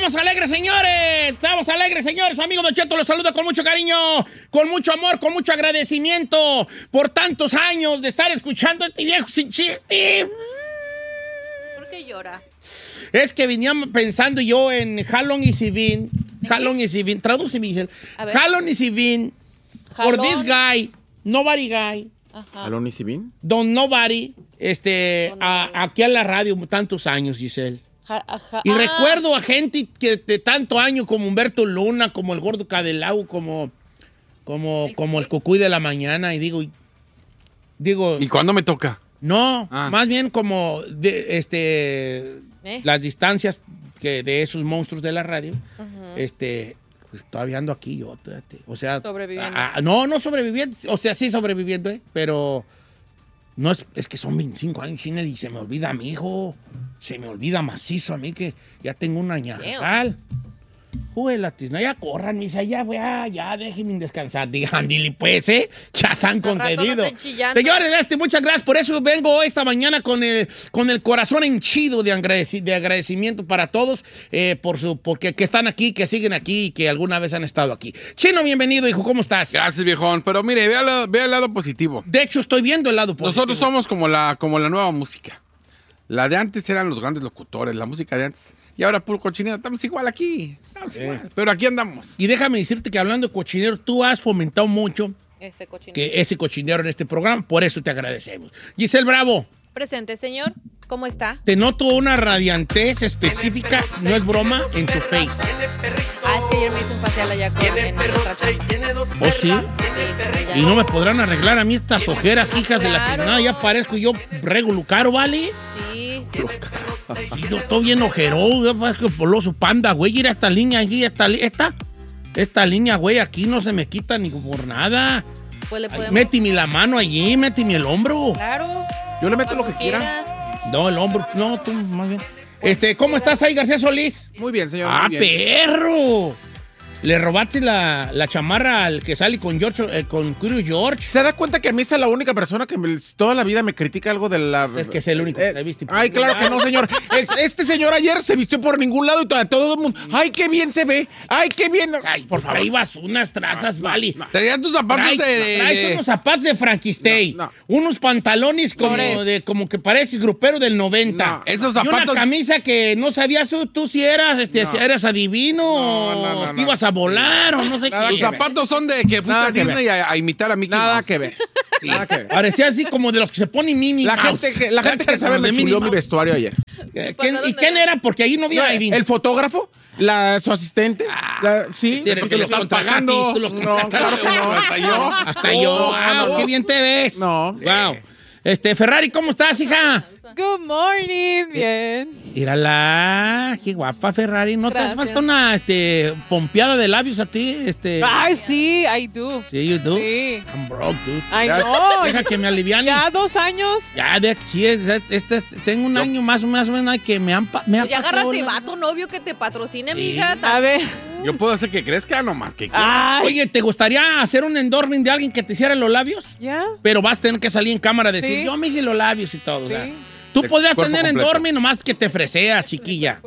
estamos alegres, señores. Estamos alegres, señores. Su amigo Don Cheto los saluda con mucho cariño, con mucho amor, con mucho agradecimiento por tantos años de estar escuchando a este viejo sin chiste. ¿Por qué llora? Es que venía pensando yo en How long is he been? How long is he been? Tradúceme, Giselle. How long is he been? For this guy, nobody guy. Ajá. ¿How long is he been? Don Nobody, aquí a la radio tantos años, Giselle. Y recuerdo a gente que de tanto año como Humberto Luna, como el Gordo Cadelau, como el Cucuy de la Mañana, y digo... ¿Y cuándo me toca? No, más bien como las distancias de esos monstruos de la radio, pues todavía ando aquí yo, o sea... Sobreviviendo. No sobreviviendo, o sea, sí sobreviviendo, pero... No es que son 25 años, Chiner, y se me olvida a mi hijo. Se me olvida macizo a mí que ya tengo un añajal. Juelatis, no, ya corran, mis allá, ya déjenme descansar. Digan, dile pues, ya se han concedido. Señores, muchas gracias. Por eso vengo hoy esta mañana con el corazón henchido de agradecimiento para todos porque están aquí, que siguen aquí y que alguna vez han estado aquí. Chino, bienvenido, hijo, ¿cómo estás? Gracias, viejón. Pero mire, vea el lado positivo. De hecho, estoy viendo el lado positivo. Nosotros somos como la nueva música. La de antes eran los grandes locutores, la música de antes. Y ahora puro cochinero. Estamos igual aquí. Igual. Pero aquí andamos. Y déjame decirte que hablando de cochinero, tú has fomentado mucho ese cochinero en este programa. Por eso te agradecemos. Giselle Bravo. Presente, señor. ¿Cómo está? Te noto una radiantez específica, no es broma, en tu face. Es que ayer me hice un facial allá con ¿Oh, sí? Y no me podrán arreglar a mí estas ojeras, hijas de la tiznada. Ya parezco yo Rego Lucaro, ¿vale? Sí. Sí, yo estoy bien ojerón, por su panda, güey. Mira esta línea aquí, esta línea, güey, aquí no se me quita ni por nada. Pues le podemos... Méteme la mano allí, méteme el hombro. Claro. Yo le meto lo que quiera. No, el hombro, no, tú más bien. ¿Cómo estás ahí, García Solís? Muy bien, señor. ¡Ah, muy bien. perro! Le robaste la chamarra al que sale con con Curious George. ¿Se da cuenta que a mí es la única persona que toda la vida me critica algo de la... Es que es el único que te viste. Ay, claro que no, señor. Este señor ayer se vistió por ningún lado y todo el mundo... ¡Ay, qué bien se ve! ¡Ay, qué bien! Ay, por favor. Traías unas trazas, vale. Traías tus zapatos Traes unos zapatos de Frankenstein. Unos pantalones como que pareces grupero del 90. Esos zapatos... Y una camisa que no sabías tú si eras, si eras adivino. Te ibas a volar o no sé qué. Los zapatos son de que fuiste a Disney a imitar a Mickey Mouse. Nada que ver. Sí. Nada que ver. Parecía así como de los que se ponen Minnie Mouse. La gente que sabe me chuleó mi vestuario ayer. ¿Quién era? Porque ahí no había adivino. ¿El fotógrafo? ¿Su asistente? Sí. Porque los estás pagando. No, claro que no. Hasta yo. Qué bien te ves. No. Wow. Ferrari, ¿cómo estás, hija? Good morning, bien. Mírala, qué guapa Ferrari. ¿No te hace falta una pompeada de labios a ti? Ay, sí, I do. Sí, you do. Sí. I'm broke, dude. I know. Deja que me aliviane. Ya 2 años. Ya, sí, tengo un año más o menos que me han Oye, agárrate, vato, novio que te patrocine, amiga. A ver. Yo puedo hacer que crezca nomás que Ay. Oye, ¿te gustaría hacer un endorsement de alguien que te hiciera los labios? Ya. Pero vas a tener que salir en cámara a decir, Sí. yo me hice los labios y todo. Sí. O sea, tú podrías cuerpo tener completo. endorsement nomás que te freseas, chiquilla.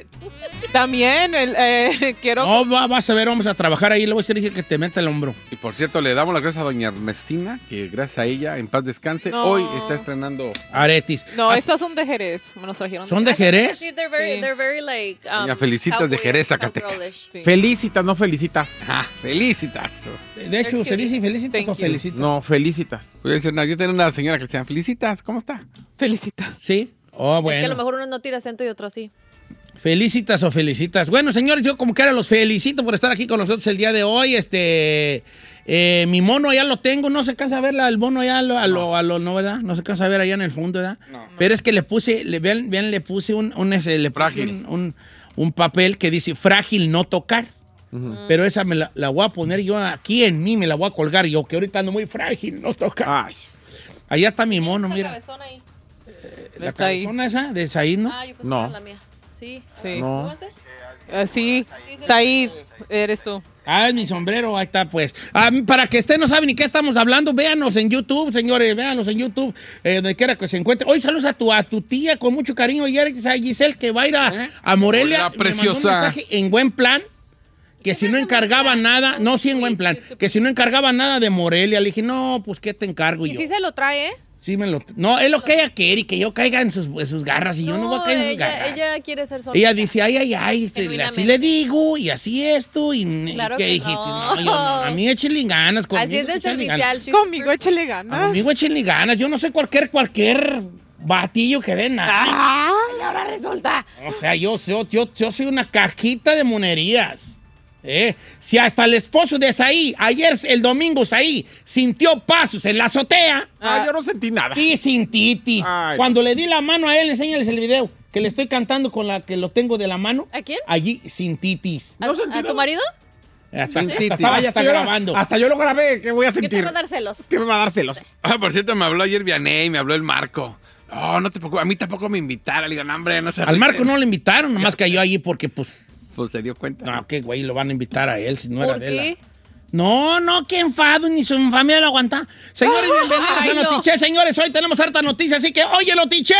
También quiero. No, vas a ver, vamos a trabajar ahí. Le voy a decir que te meta el hombro. Y por cierto, le damos las gracias a doña Ernestina, que gracias a ella, en paz descanse, No. hoy está estrenando... Aretis. No, estas son de Jerez. Me los trajeron. ¿Son de Jerez? Sí, they're very like... Doña Felicitas de Jerez, Zacatecas. cowgirlish. Sí. Felicitas, no felicitas. Ah, felicitas. De hecho, ¿se dice felicitas Thank o you. felicitas? No, felicitas. Yo tengo una señora que se llama Felicitas, ¿cómo está? Felicitas. Sí. Oh, Es que a lo bueno. mejor uno no tira acento y otro sí. Felicitas o felicitas. Bueno, señores, yo como que ahora los felicito por estar aquí con nosotros el día de hoy. Mi mono ya lo tengo, no se cansa a ver el mono ya no, ¿verdad? No se cansa a ver allá en el fondo, ¿verdad? No. Pero es que le puse, vean, le puse Frágil. un papel que dice frágil no tocar. Pero esa me la voy a poner yo aquí en mí, me la voy a colgar yo, que ahorita ando muy frágil, no tocar. Ay. Allá está mi mono, mira. Cabezón ahí. La Está ahí. cabezona esa de Said, ¿no? Ah, yo pensé No. que era la mía. Sí. Sí. No. Sí. Said, eres tú. Ah, es mi sombrero, ahí está, pues. Para que usted no sabe ni qué estamos hablando, véanos en YouTube, señores, véanos en YouTube, donde quiera que se encuentre. Hoy saludos a tu tía con mucho cariño, ayer a Giselle, que va a ir a Morelia. Hola, preciosa. Me mandó un mensaje en buen plan, que si no encargaba nada, no, sí, en buen plan, que si no encargaba nada de Morelia, le dije, no, pues, ¿qué te encargo yo? Y sí se lo trae, ¿eh? Sí, no, es lo que ella quiere, que yo caiga en sus garras y yo no voy a caer en sus garras. Ella quiere ser sola. Ella dice, ay, así le digo, y así esto, y Claro que que dijiste, no. yo no, a mí échenle ganas. Así es de échenle servicial. Conmigo échale ganas. Conmigo échenle ganas, yo no soy cualquier batillo que dé nada. Y ahora resulta. O sea, yo soy una cajita de monerías. Si hasta el esposo de Saí, ayer, el domingo, Saí, sintió pasos en la azotea. Yo no sentí nada. Sí, sintitis. Ay, Cuando le di la mano a él, enséñales el video, que le estoy cantando con la que lo tengo de la mano. ¿A quién? Allí, sintitis. No sentí ¿A tu nada. marido? Estaba ya está grabando. Hasta yo lo grabé, ¿qué voy a ¿Qué te sentir? va a dar celos? ¿Qué me va a dar celos? Por cierto, me habló ayer Vianey, me habló el Marco. No te preocupes, a mí tampoco me invitaron. Le digo, no, hombre, no se Al Marco no lo invitaron, nomás cayó allí porque, pues, Pues se dio cuenta. no, qué güey, lo van a invitar a él si no era ¿Por de él. qué? No, qué enfado, ni su familia lo aguanta. Señores, bienvenidos Ay, a no. Notiche. Señores, hoy tenemos harta noticia, así que oye, Notiche.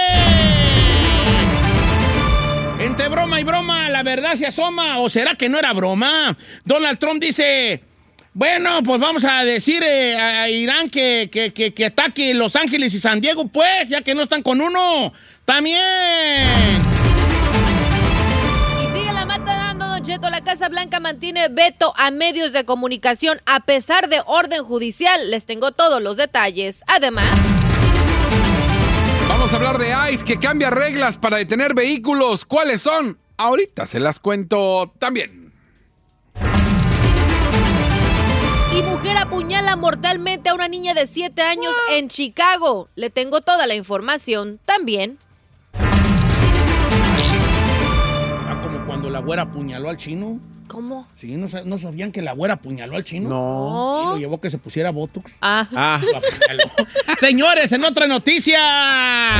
Entre broma y broma, la verdad se asoma, ¿o será que no era broma? Donald Trump dice, bueno, pues vamos a decir a Irán que ataque Los Ángeles y San Diego, pues, ya que no están con uno. También. Y sigue la mata dando, Don Cheto. La Casa Blanca mantiene veto a medios de comunicación a pesar de orden judicial. Les tengo todos los detalles. Además, Vamos a hablar de ICE, que cambia reglas para detener vehículos. ¿Cuáles son? Ahorita se las cuento también. y mujer apuñala mortalmente a una niña de 7 años en Chicago. Le tengo toda la información también. Como cuando la güera apuñaló al chino. ¿Cómo? Sí, ¿no sabían que la güera apuñaló al chino? No. Y lo llevó que se pusiera Botox. Ah. Lo apuñaló. Señores, en otra noticia.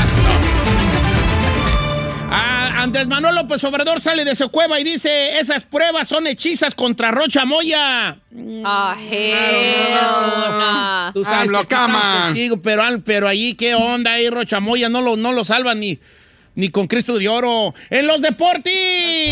Andrés Manuel López Obrador sale de su cueva y dice, esas pruebas son hechizas contra Rocha Moya. Hell no. Tú sabes AMLO, que aquí estamos cama. contigo, pero allí, ¿qué onda ahí, Rocha Moya? No lo salvan ni con Cristo de Oro. ¡En los deportes!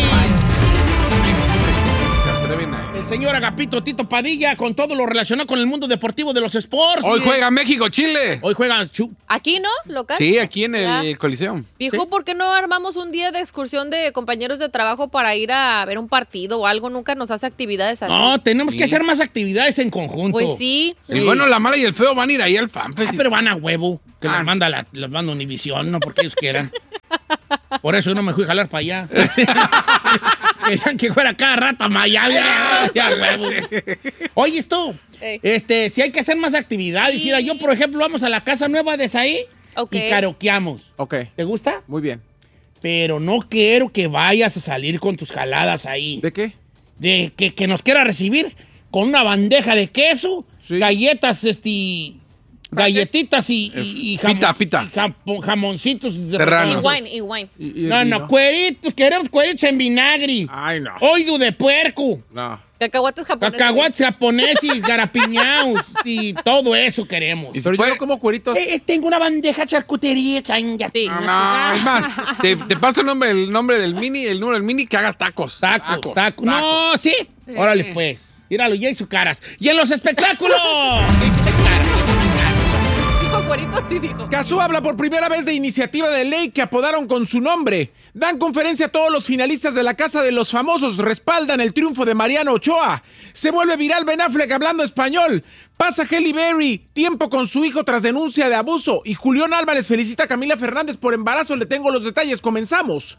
Se atreven a El eso. señor Agapito Tito Padilla con todo lo relacionado con el mundo deportivo de los sports. Hoy juega México-Chile. Hoy juega ¿Aquí no? ¿Local? Sí, aquí en Ya. el Coliseo. Viejo, ¿Sí? ¿por qué no armamos un día de excursión de compañeros de trabajo para ir a ver un partido o algo? Nunca nos hace actividades así. No, tenemos Sí. que hacer más actividades en conjunto. Pues sí. El bueno, la mala y el feo van a ir ahí al Ah, FanFest. pero van a huevo, que Ah. los manda Univisión, no porque ellos quieran. Por eso no me fui a jalar para allá. Querían que fuera cada rato a Miami. Ya, huevo. Oye, esto, Ey. si hay que hacer más actividades. Sí. Mira, yo, por ejemplo, vamos a la casa nueva de Saí Ok. y karaokeamos. Ok, ¿Te gusta? muy bien. Pero no quiero que vayas a salir con tus jaladas ahí. ¿De qué? De que nos quiera recibir con una bandeja de queso, Sí. galletas, galletitas y Pita. y jamoncitos de Serranos. Y wine. No, cueritos, queremos cueritos en vinagre. Ay, no. Oído de puerco, No. Cacahuates japoneses. cacahuates japoneses, garapiñaos y todo eso queremos. Y Pero puede- yo como cueritos. Tengo una bandeja charcutería. Changa. Sí. No, es más, te paso el nombre del mini, el número del mini, que hagas tacos. Tacos. No, sí. Órale, pues. Míralo, ya hizo caras. Y en los espectáculos. Ya hizo caras. Dijo cuerito, sí dijo. Cazú habla por primera vez de iniciativa de ley que apodaron con su nombre. Dan conferencia a todos los finalistas de la Casa de los Famosos. Respaldan el triunfo de Mariano Ochoa. Se vuelve viral Ben Affleck hablando español. Pasa Halle Berry tiempo con su hijo tras denuncia de abuso. Y Julián Álvarez felicita a Camila Fernández por embarazo. Le tengo los detalles. Comenzamos.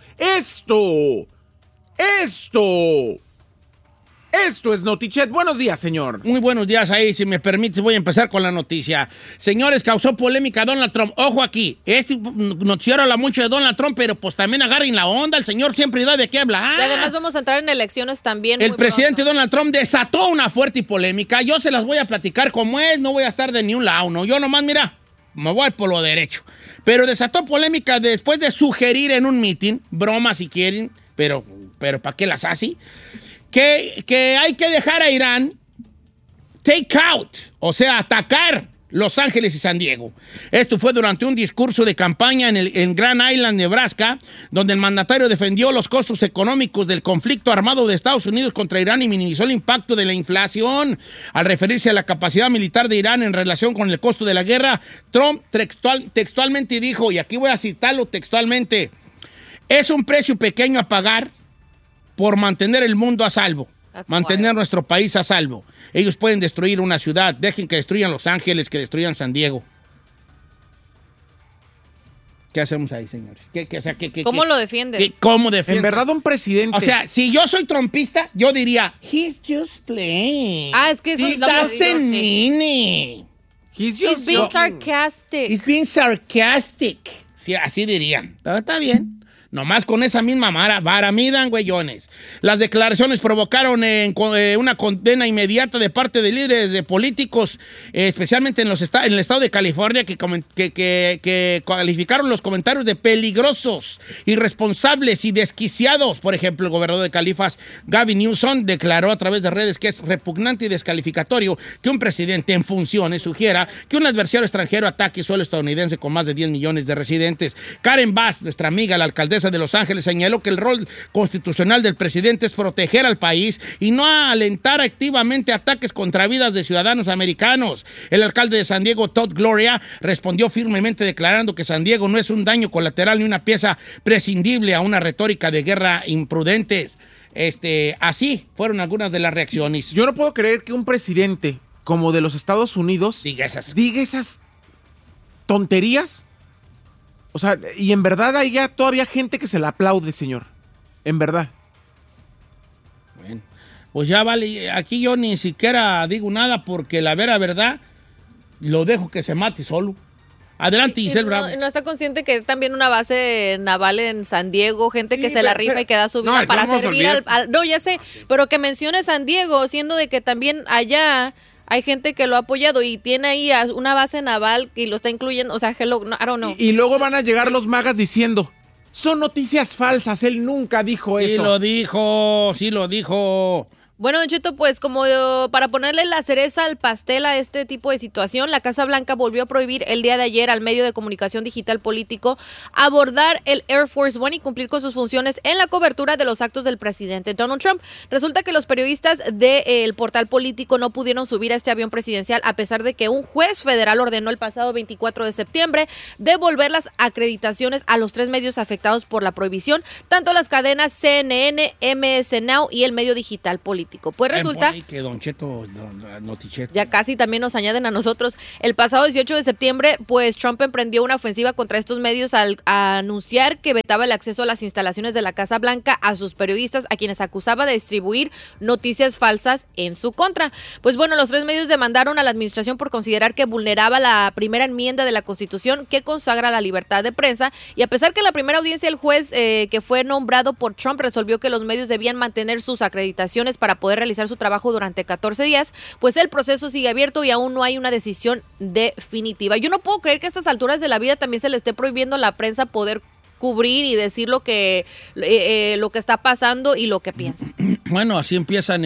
Esto es Notichet. Buenos días, señor. Muy buenos días ahí, si me permite, voy a empezar con la noticia. Señores, causó polémica Donald Trump. Ojo aquí, este noticiero habla mucho de Donald Trump, pero pues también agarren la onda, el señor siempre da de qué hablar. Y además vamos a entrar en elecciones también. El muy presidente pronto. Donald Trump desató una fuerte polémica. Yo se las voy a platicar como es, no voy a estar de ni un lado, ¿no? Yo nomás, mira, me voy por lo derecho. Pero desató polémica después de sugerir en un meeting, broma si quieren, pero ¿para qué las hace? que hay que dejar a Irán take out, o sea, atacar Los Ángeles y San Diego. Esto fue durante un discurso de campaña en Grand Island, Nebraska, donde el mandatario defendió los costos económicos del conflicto armado de Estados Unidos contra Irán y minimizó el impacto de la inflación. Al referirse a la capacidad militar de Irán en relación con el costo de la guerra, Trump textualmente dijo, y aquí voy a citarlo textualmente, es un precio pequeño a pagar por mantener el mundo a salvo. Mantener nuestro país a salvo. Ellos pueden destruir una ciudad. Dejen que destruyan Los Ángeles, que destruyan San Diego. ¿Qué hacemos ahí, señores? ¿Cómo lo defiendes? ¿Cómo defiendes? En verdad, un presidente. O sea, si yo soy trumpista, yo diría, he's just playing. Es que eso He es lo que doesn't digo, mean it. He's He's being sarcastic. He's being sarcastic. Sí, así dirían. Está bien. Nomás con esa misma vara midan, güeyones. Las declaraciones provocaron una condena inmediata de parte de líderes de políticos, especialmente en el estado de California, que calificaron los comentarios de peligrosos, irresponsables y desquiciados. Por ejemplo, el gobernador de Califas, Gavin Newsom, declaró a través de redes que es repugnante y descalificatorio que un presidente en funciones sugiera que un adversario extranjero ataque suelo estadounidense con más de 10 millones de residentes. Karen Bass, nuestra amiga, la alcaldesa de Los Ángeles, señaló que el rol constitucional del presidente es proteger al país y no alentar activamente ataques contra vidas de ciudadanos americanos. El alcalde de San Diego, Todd Gloria, respondió firmemente declarando que San Diego no es un daño colateral ni una pieza prescindible a una retórica de guerra imprudentes. Así fueron algunas de las reacciones. Yo no puedo creer que un presidente como de los Estados Unidos diga esas tonterías. O sea, y en verdad hay ya todavía gente que se la aplaude, señor. En verdad. Bueno, pues ya vale. Aquí yo ni siquiera digo nada porque la verdad lo dejo que se mate solo. Adelante, Giselle Bravo. ¿No está consciente que hay también una base naval en San Diego? Gente que se la rifa y que da su vida para servir al... No, ya sé, pero que mencione San Diego, siendo de que también allá... Hay gente que lo ha apoyado y tiene ahí una base naval y lo está incluyendo. O sea, hello, no, I don't know. Y luego van a llegar los magas diciendo, son noticias falsas, él nunca dijo eso. Sí lo dijo. Bueno, Don Cheto, pues como para ponerle la cereza al pastel a este tipo de situación, la Casa Blanca volvió a prohibir el día de ayer al medio de comunicación digital político abordar el Air Force One y cumplir con sus funciones en la cobertura de los actos del presidente Donald Trump. Resulta que los periodistas del portal político no pudieron subir a este avión presidencial a pesar de que un juez federal ordenó el pasado 24 de septiembre devolver las acreditaciones a los 3 medios afectados por la prohibición, tanto las cadenas CNN, MS Now y el medio digital político. Pues resulta que Don Cheto, ya casi también nos añaden a nosotros. El pasado 18 de septiembre, pues Trump emprendió una ofensiva contra estos medios al anunciar que vetaba el acceso a las instalaciones de la Casa Blanca a sus periodistas, a quienes acusaba de distribuir noticias falsas en su contra. Pues bueno, los 3 medios demandaron a la administración por considerar que vulneraba la primera enmienda de la Constitución que consagra la libertad de prensa, y a pesar que en la primera audiencia el juez que fue nombrado por Trump resolvió que los medios debían mantener sus acreditaciones para poder realizar su trabajo durante 14 días, pues el proceso sigue abierto y aún no hay una decisión definitiva. Yo no puedo creer que a estas alturas de la vida también se le esté prohibiendo a la prensa poder cubrir y decir lo que está pasando y lo que piensa. Bueno, así empiezan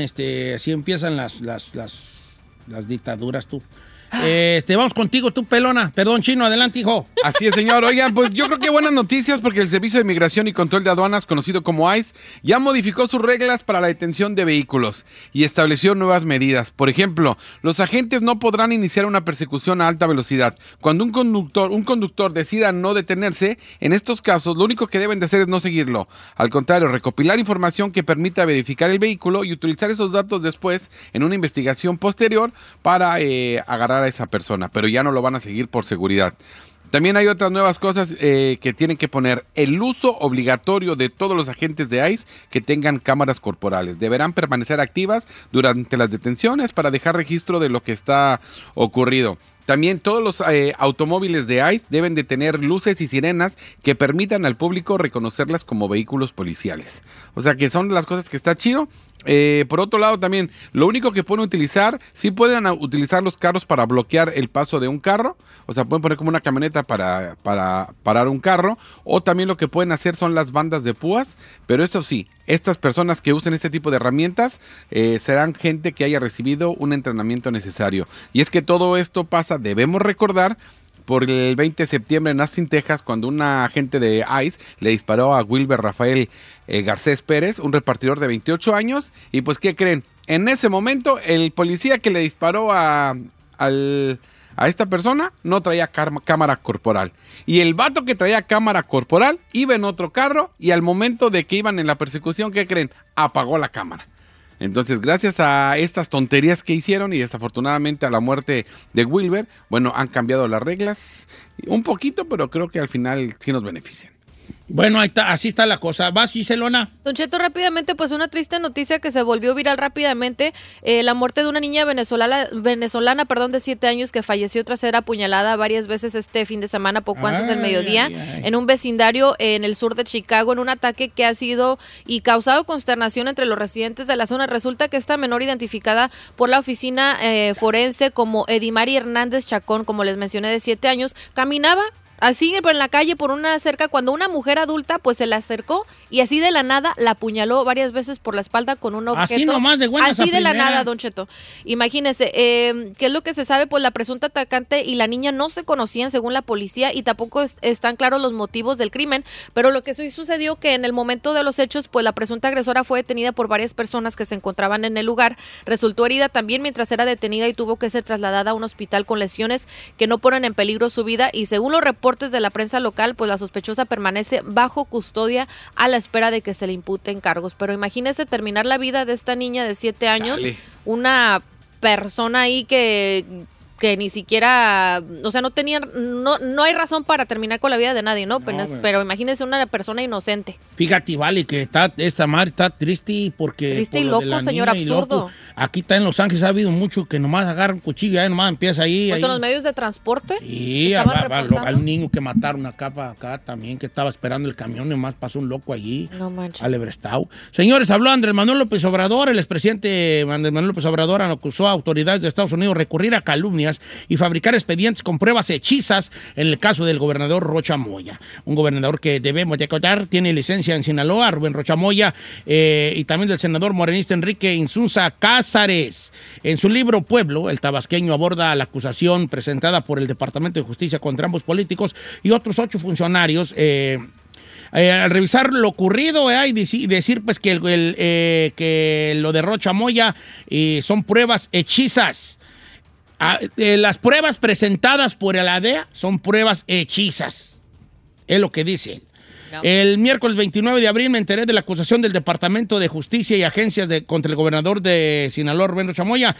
las dictaduras, tú. Vamos contigo, tú, pelona. Perdón, Chino, adelante, hijo. Así es, señor. Oigan, pues yo creo que buenas noticias porque el Servicio de Migración y Control de Aduanas, conocido como ICE, ya modificó sus reglas para la detención de vehículos y estableció nuevas medidas. Por ejemplo, los agentes no podrán iniciar una persecución a alta velocidad. Cuando un conductor decida no detenerse, en estos casos, lo único que deben de hacer es no seguirlo. Al contrario, recopilar información que permita verificar el vehículo y utilizar esos datos después en una investigación posterior para agarrar a esa persona, pero ya no lo van a seguir por seguridad. También hay otras nuevas cosas que tienen que poner: el uso obligatorio de todos los agentes de ICE que tengan cámaras corporales. Deberán permanecer activas durante las detenciones para dejar registro de lo que está ocurrido. También todos los automóviles de ICE deben de tener luces y sirenas que permitan al público reconocerlas como vehículos policiales. O sea que son las cosas que está chido. Por otro lado también, lo único que pueden utilizar, sí pueden utilizar los carros para bloquear el paso de un carro, o sea, pueden poner como una camioneta para parar un carro, o también lo que pueden hacer son las bandas de púas, pero eso sí, estas personas que usen este tipo de herramientas serán gente que haya recibido un entrenamiento necesario. Y es que todo esto pasa, debemos recordar, por el 20 de septiembre en Austin, Texas, cuando un agente de ICE le disparó a Wilber Rafael Garcés Pérez, un repartidor de 28 años, y pues, ¿qué creen? En ese momento, el policía que le disparó a esta persona no traía cámara corporal. Y el vato que traía cámara corporal iba en otro carro, y al momento de que iban en la persecución, ¿qué creen? Apagó la cámara. Entonces, gracias a estas tonterías que hicieron y desafortunadamente a la muerte de Wilber, bueno, han cambiado las reglas un poquito, pero creo que al final sí nos benefician. Bueno, ahí está, así está la cosa. ¿Vas, Giselona? Don Cheto, rápidamente, pues una triste noticia que se volvió viral rápidamente. La muerte de una niña venezolana, de 7 años que falleció tras ser apuñalada varias veces este fin de semana, poco antes del mediodía, en un vecindario en el sur de Chicago, en un ataque que ha sido y causado consternación entre los residentes de la zona. Resulta que esta menor, identificada por la oficina forense como Edimari Hernández Chacón, como les mencioné, de 7 años, caminaba así en la calle por una cerca cuando una mujer adulta pues se le acercó y así de la nada la apuñaló varias veces por la espalda con un objeto. Así nomás de buenas así a de la primeras. nada, Don Cheto. Imagínese, ¿qué es lo que se sabe? Pues la presunta atacante y la niña no se conocían según la policía y tampoco están claros los motivos del crimen, pero lo que sí sucedió que en el momento de los hechos pues la presunta agresora fue detenida por varias personas que se encontraban en el lugar. Resultó herida también mientras era detenida y tuvo que ser trasladada a un hospital con lesiones que no ponen en peligro su vida, y según los reportes de la prensa local, pues la sospechosa permanece bajo custodia a la espera de que se le imputen cargos. Pero imagínese terminar la vida de esta niña de 7 años, Chale. una persona ahí que ni siquiera, o sea, no hay razón para terminar con la vida de nadie, ¿no? Pero imagínese una persona inocente. Fíjate, vale, que esta madre está triste porque... Triste y por lo de loco, la señor, niña y absurdo. loco. Aquí está en Los Ángeles, ha habido mucho que nomás agarra un cuchillo y nomás empieza ahí. Pues ahí. en los medios de transporte. Sí, al niño que mataron acá también, que estaba esperando el camión, nomás pasó un loco allí. No manches. Al Ebrestau. Señores, habló Andrés Manuel López Obrador. El expresidente Andrés Manuel López Obrador acusó a autoridades de Estados Unidos recurrir a calumnias y fabricar expedientes con pruebas hechizas en el caso del gobernador Rocha Moya. Un gobernador que debemos de contar, tiene licencia en Sinaloa, Rubén Rocha Moya, y también del senador morenista Enrique Insunza Cázares. En su libro Pueblo, el tabasqueño aborda la acusación presentada por el Departamento de Justicia contra ambos políticos y otros 8 funcionarios. Al revisar lo ocurrido y decir pues que lo de Rocha Moya son pruebas hechizas. Las pruebas presentadas por la DEA son pruebas hechizas. Es lo que dice él. No. El miércoles 29 de abril me enteré de la acusación del Departamento de Justicia y agencias contra el gobernador de Sinaloa, Rubén Rocha Moya.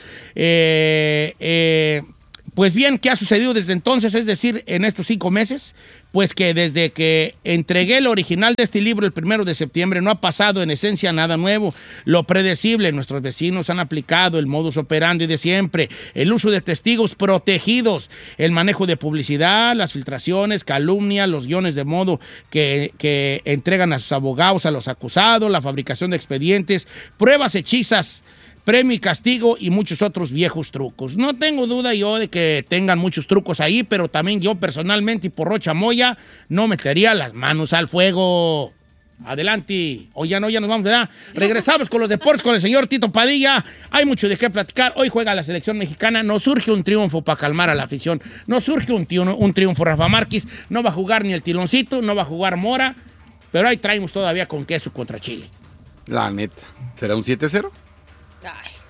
Pues bien, ¿qué ha sucedido desde entonces? Es decir, en estos 5 meses, pues que desde que entregué el original de este libro el 1 de septiembre no ha pasado en esencia nada nuevo. Lo predecible, nuestros vecinos han aplicado el modus operandi de siempre, el uso de testigos protegidos, el manejo de publicidad, las filtraciones, calumnias, los guiones de modo que entregan a sus abogados, a los acusados, la fabricación de expedientes, pruebas hechizas, premio y castigo y muchos otros viejos trucos. No tengo duda yo de que tengan muchos trucos ahí, pero también yo personalmente y por Rocha Moya no metería las manos al fuego. Adelante. O ya nos vamos, ¿verdad? Regresamos con los deportes con el señor Tito Padilla. Hay mucho de qué platicar. Hoy juega la selección mexicana. Nos surge un triunfo para calmar a la afición. Nos surge un triunfo. Rafa Márquez no va a jugar ni el Tiloncito, no va a jugar Mora, pero ahí traemos todavía con queso contra Chile. La neta. ¿Será un 7-0? Ay.